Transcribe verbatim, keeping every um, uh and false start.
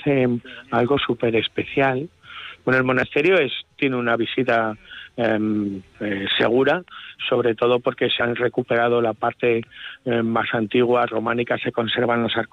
parece algo súper especial. Bueno, el monasterio es tiene una visita eh, eh, segura, sobre todo porque se han recuperado la parte eh, más antigua, románica, se conservan los